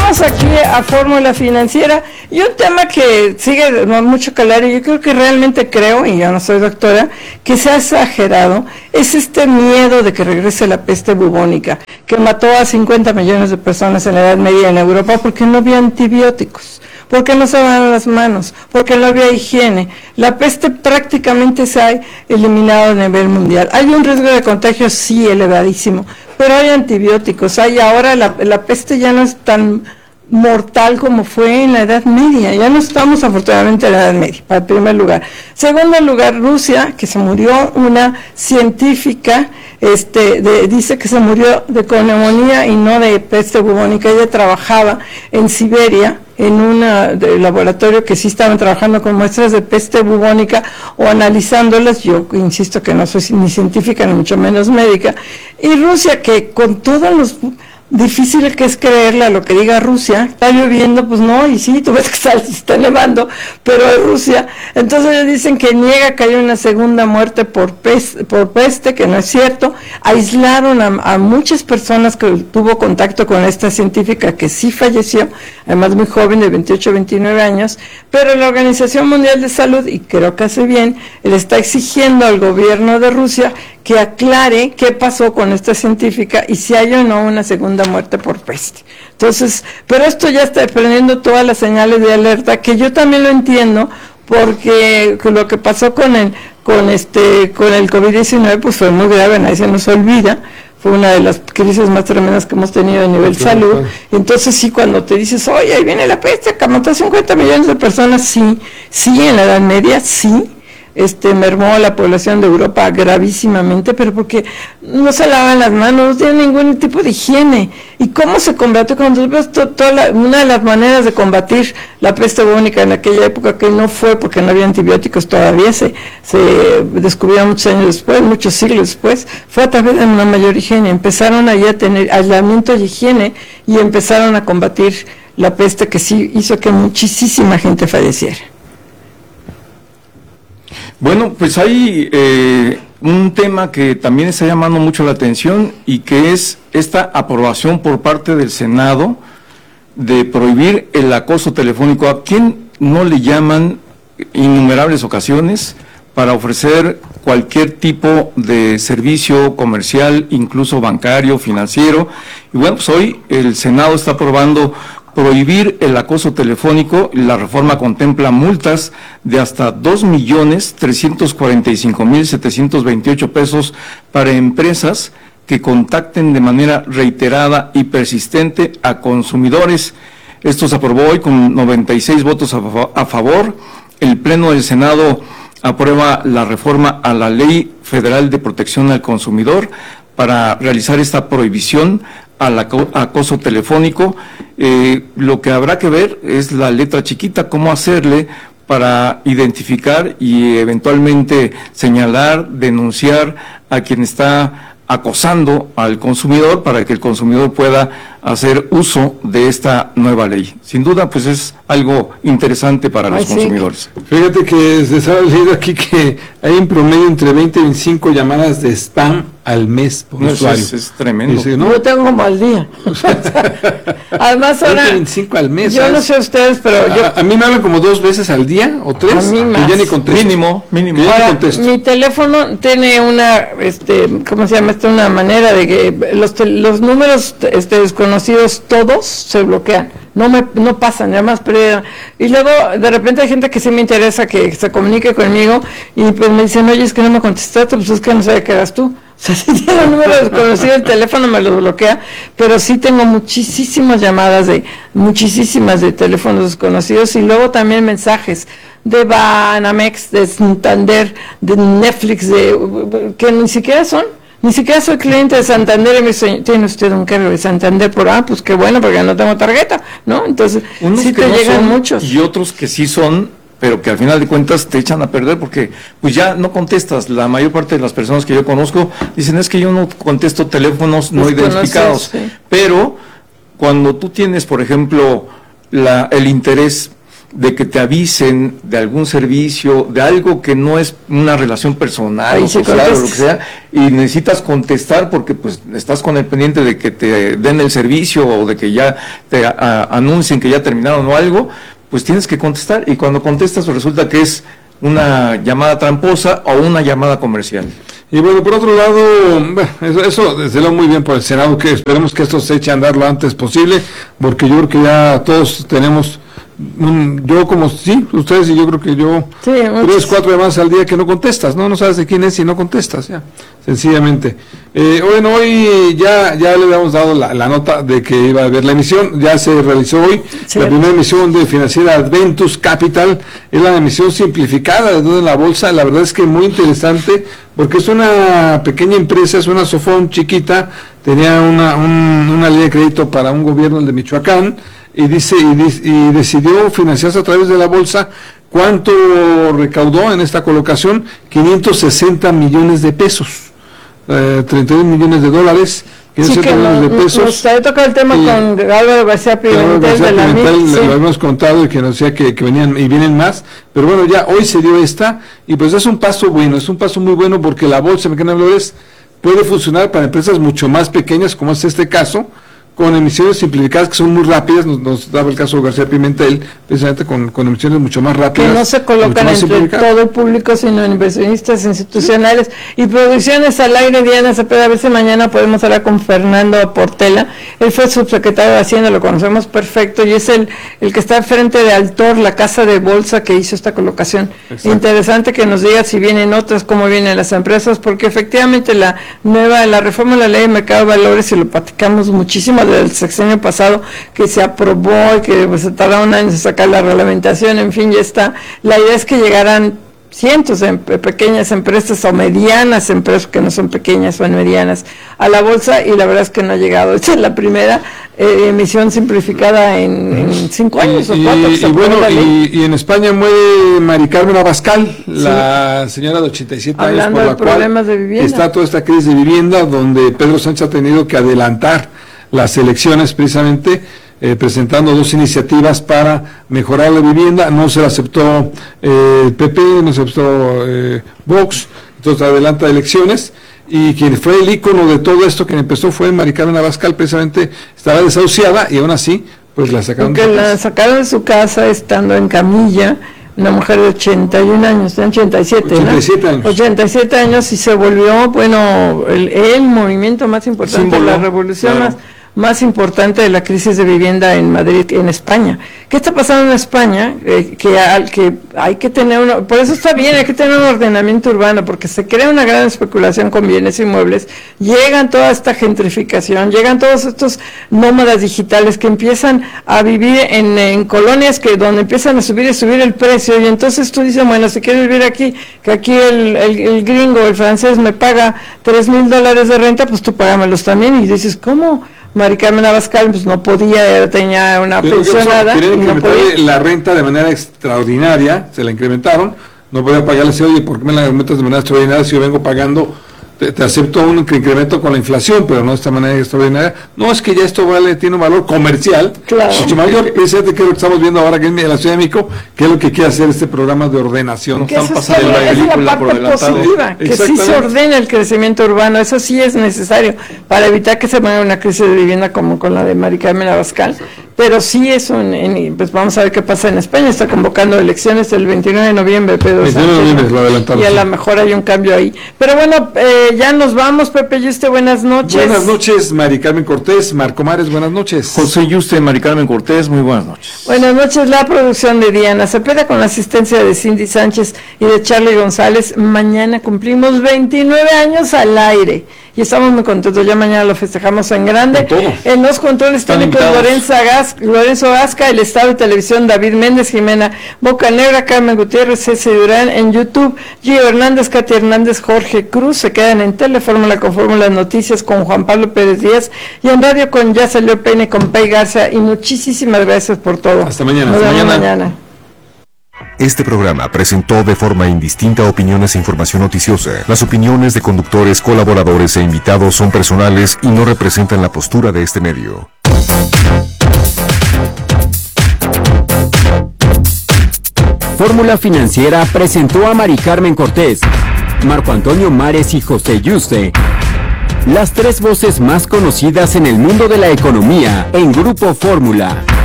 Regresamos aquí a Fórmula Financiera y un tema que sigue mucho calar, y yo creo, y yo no soy doctora, que se ha exagerado, es este miedo de que regrese la peste bubónica, que mató a 50 millones de personas en la Edad Media en Europa porque no había antibióticos, porque no se lavaban las manos, porque no había higiene. La peste prácticamente se ha eliminado a nivel mundial. Hay un riesgo de contagio, sí, elevadísimo, pero hay antibióticos, ahora la peste ya no es tan mortal como fue en la Edad Media, ya no estamos afortunadamente en la Edad Media, para el primer lugar. Segundo lugar, Rusia, que se murió una científica, dice que se murió con neumonía y no de peste bubónica. Ella trabajaba en Siberia, en un laboratorio que sí estaban trabajando con muestras de peste bubónica o analizándolas. Yo insisto que no soy ni científica ni mucho menos médica. Y Rusia, que con todos los difícil que es creerle a lo que diga Rusia, está lloviendo, pues no, y sí, tú ves que está nevando, pero es Rusia. Entonces ellos dicen que niega que haya una segunda muerte por peste, que no es cierto. Aislaron a muchas personas que tuvo contacto con esta científica que sí falleció, además muy joven, de 28 a 29 años, pero la Organización Mundial de Salud, y creo que hace bien, le está exigiendo al gobierno de Rusia que aclare qué pasó con esta científica y si hay o no una segunda muerte por peste. Entonces, pero esto ya está prendiendo todas las señales de alerta, que yo también lo entiendo, porque lo que pasó con el COVID-19 pues fue muy grave, nadie se nos olvida. Fue una de las crisis más tremendas que hemos tenido a nivel salud. Entonces sí, cuando te dices, oye, ahí viene la peste, que mató a 50 millones de personas, sí, en la Edad Media, sí, mermó la población de Europa gravísimamente, pero porque no se lavan las manos, no tienen ningún tipo de higiene. ¿Y cómo se combate? Cuando ves una de las maneras de combatir la peste bubónica en aquella época, que no fue porque no había antibióticos todavía, se descubrió muchos años después, muchos siglos después, fue a través de una mayor higiene. Empezaron allí a tener aislamiento y higiene y empezaron a combatir la peste, que sí hizo que muchísima gente falleciera. Bueno, pues hay un tema que también está llamando mucho la atención, y que es esta aprobación por parte del Senado de prohibir el acoso telefónico. ¿A quién no le llaman innumerables ocasiones para ofrecer cualquier tipo de servicio comercial, incluso bancario, financiero? Y bueno, pues hoy el Senado está aprobando prohibir el acoso telefónico. La reforma contempla multas de hasta 2.345.728 pesos para empresas que contacten de manera reiterada y persistente a consumidores. Esto se aprobó hoy con 96 votos a favor. El Pleno del Senado aprueba la reforma a la Ley Federal de Protección al Consumidor para realizar esta prohibición al acoso telefónico. Lo que habrá que ver es la letra chiquita, cómo hacerle para identificar y eventualmente señalar, denunciar a quien está acosando al consumidor, para que el consumidor pueda hacer uso de esta nueva ley. Sin duda, pues es algo interesante para los consumidores. Fíjate que se estaba leyendo aquí que hay en promedio entre 20 y 25 llamadas de spam al mes por usuario. Es tremendo. Dice, ¿no? Yo tengo como al día. Además, ahora 25 al mes. Yo ¿sabes? no sé ustedes, pero a mí me hablan como 2 veces al día o 3. A mí más. Y ya ni contesto. Mínimo. Ahora, mi teléfono tiene una, ¿cómo se llama esto? Una manera de que los números desconocidos todos se bloquean. No pasan, nada más, pero y luego de repente hay gente que sí me interesa que se comunique conmigo y pues me dicen, oye, es que no me contestaste, pues es que no sabía que eras tú. O sea, si tiene un número desconocido, el teléfono me lo bloquea, pero sí tengo muchísimas llamadas muchísimas de teléfonos desconocidos, y luego también mensajes de Banamex, de Santander, de Netflix, que ni siquiera soy cliente de Santander, y me dice, ¿tiene usted un cargo de Santander? Pues qué bueno, porque no tengo tarjeta, ¿no? Entonces, unos sí que te no llegan son, muchos. Y otros que sí son, pero que al final de cuentas te echan a perder, porque pues ya no contestas. La mayor parte de las personas que yo conozco dicen, es que yo no contesto teléfonos no identificados. Sí. Pero cuando tú tienes, por ejemplo, el interés de que te avisen de algún servicio, de algo que no es una relación personal o social o lo que sea, y necesitas contestar porque pues estás con el pendiente de que te den el servicio o de que ya te anuncien que ya terminaron o algo, pues tienes que contestar, y cuando contestas pues resulta que es una llamada tramposa o una llamada comercial. Y bueno, por otro lado, eso desde luego muy bien por el Senado, que esperemos que esto se eche a andar lo antes posible, porque yo creo que ya todos tenemos, ustedes y yo creo que yo, 3, 4 llamadas al día que no contestas, no sabes de quién es y no contestas, ya, sencillamente. Bueno, hoy ya le habíamos dado la nota de que iba a haber la emisión, ya se realizó hoy, la primera emisión de financiera Adventus Capital, es la emisión simplificada de la bolsa, la verdad es que muy interesante, porque es una pequeña empresa, es una Sofón chiquita, tenía una línea de crédito para un gobierno, el de Michoacán, y decidió financiarse a través de la bolsa. ¿Cuánto recaudó en esta colocación? 560 millones de pesos, 31 millones de dólares, 560 millones de pesos. Nos había tocado el tema con Álvaro García Pimentel de la MIC. Lo habíamos contado y que nos decía que venían y vienen más, pero bueno, ya hoy se dio esta, y pues es un paso bueno, es un paso muy bueno, porque la Bolsa Mexicana de Valores puede funcionar para empresas mucho más pequeñas, como es este caso, con emisiones simplificadas que son muy rápidas. Nos daba el caso de García Pimentel, precisamente con emisiones mucho más rápidas. Que no se colocan entre todo el público, sino en inversionistas institucionales. Y Producciones al Aire, Diana Cepeda, a ver si mañana podemos hablar con Fernando Portela. Él fue subsecretario de Hacienda, lo conocemos perfecto, y es el que está frente de Altor, la casa de bolsa que hizo esta colocación. Exacto. Interesante que nos diga si vienen otras, cómo vienen las empresas, porque efectivamente la reforma de la Ley de Mercado de Valores, y lo platicamos muchísimo del sexenio pasado, que se aprobó y que pues, se tardó un año en sacar la reglamentación, en fin, ya está. La idea es que llegaran cientos de pequeñas empresas o medianas empresas, que no son pequeñas o medianas, a la bolsa, y la verdad es que no ha llegado. Esta es la primera emisión simplificada en 5 años o 4. Y bueno, y en España muere Mari Carmen Abascal, la señora de 87 años, por la cual está toda esta crisis de vivienda, donde Pedro Sánchez ha tenido que adelantar las elecciones precisamente, presentando 2 iniciativas para mejorar la vivienda. No se la aceptó el PP, no se aceptó Vox, entonces adelanta elecciones, y quien fue el ícono de todo esto, quien empezó, fue Mari Carmen Abascal, precisamente estaba desahuciada, y aún así pues la sacaron de su casa estando en camilla. Una mujer de 81 años, 87 años. 87 años, y se volvió, bueno, el movimiento más importante, la revolución más importante de la crisis de vivienda en Madrid, en España. ¿Qué está pasando en España? Que hay que tener por eso está bien, hay que tener un ordenamiento urbano, porque se crea una gran especulación con bienes inmuebles, llegan toda esta gentrificación, llegan todos estos nómadas digitales que empiezan a vivir en colonias donde empiezan a subir el precio, y entonces tú dices, bueno, si quieres vivir aquí, que aquí el gringo, el francés me paga $3,000 de renta, pues tú págamelos también, y dices, ¿cómo? Mari Carmen Abascal pues no podía, tenía una pensionada. Querían incrementarle la renta de manera extraordinaria, se la incrementaron, no podía pagarle, oye, ¿por qué me la aumentas de manera extraordinaria si yo vengo pagando? Te acepto un incremento con la inflación, pero no de esta manera extraordinaria. No, es que ya esto tiene un valor comercial, mucho mayor, precisamente, que es lo que estamos viendo ahora que en la Ciudad de México, que es lo que quiere hacer este programa de ordenación. Que están pasando la película por adelantado. Positiva, que sí se ordene el crecimiento urbano, eso sí es necesario, para evitar que se venga una crisis de vivienda como con la de Mari Carmen Abascal. Pero sí eso, pues vamos a ver qué pasa en España. Está convocando elecciones el 29 de noviembre, Pedro Sánchez, lo adelantamos, y a lo mejor hay un cambio ahí. Pero bueno, ya nos vamos, Pepe Yuste, buenas noches. Buenas noches, Mari Carmen Cortés. Marco Mares, buenas noches. José Yuste, Mari Carmen Cortés, muy buenas noches. Buenas noches, la producción de Diana Cepeda con la asistencia de Cindy Sánchez y de Charlie González. Mañana cumplimos 29 años al aire. Y estamos muy contentos, ya mañana lo festejamos en grande. En los controles técnicos Lorenzo Gasca, el Estado de Televisión David Méndez, Jimena Bocanegra, Carmen Gutiérrez, Ceci Durán, en YouTube Gio Hernández, Katy Hernández, Jorge Cruz. Se quedan en Telefórmula con Fórmula Noticias con Juan Pablo Pérez Díaz, y en Radio con Ya Salió Peine con Pei Garza. Y muchísimas gracias por todo. Hasta mañana. Nos vemos mañana. Este programa presentó de forma indistinta opiniones e información noticiosa. Las opiniones de conductores, colaboradores e invitados son personales y no representan la postura de este medio. Fórmula Financiera presentó a Mari Carmen Cortés, Marco Antonio Mares y José Yuste, las tres voces más conocidas en el mundo de la economía en Grupo Fórmula.